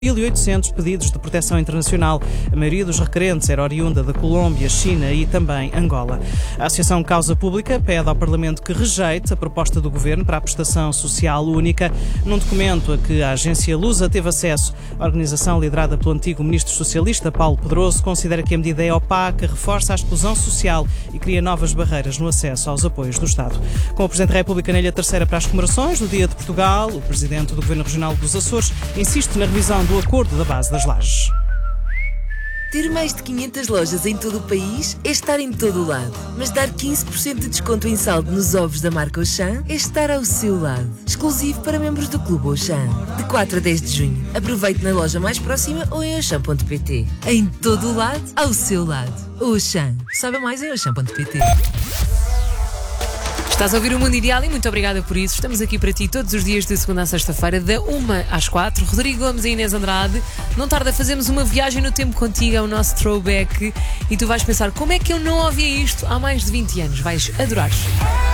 1.800 pedidos de proteção internacional. A maioria dos requerentes era oriunda da Colômbia, China e também Angola. A Associação Causa Pública pede ao Parlamento que rejeite a proposta do Governo para a prestação social única. Num documento a que a agência Lusa teve acesso, a organização liderada pelo antigo ministro socialista Paulo Pedroso considera que a medida é opaca, reforça a exclusão social e cria novas barreiras no acesso aos apoios do Estado. Com o Presidente da República na Ilha Terceira para as comemorações do Dia de Portugal, o Presidente do Governo Regional dos Açores insiste na revisão do acordo da base das lajes. Ter mais de 500 lojas em todo o país é estar em todo o lado. Mas dar 15% de desconto em saldo nos ovos da marca Auchan é estar ao seu lado. Exclusivo para membros do Clube Auchan. De 4 a 10 de junho. Aproveite na loja mais próxima ou em auchan.pt. Em todo o lado, ao seu lado. Auchan. Saiba mais em auchan.pt. Estás a ouvir o Mundo Ideal e muito obrigada por isso. Estamos aqui para ti todos os dias de segunda a sexta-feira, da 1 às 4. Rodrigo Gomes e Inês Andrade. Não tarda, fazemos uma viagem no tempo contigo, é o nosso throwback. E tu vais pensar, como é que eu não ouvia isto há mais de 20 anos? Vais adorar.